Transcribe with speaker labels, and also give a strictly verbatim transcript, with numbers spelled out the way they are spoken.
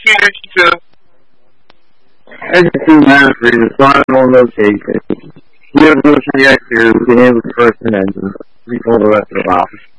Speaker 1: energy too.
Speaker 2: I just do math reasons, so I'm on rotation. We have motion reactor, we can handle the first and engine. We pull the rest of the office.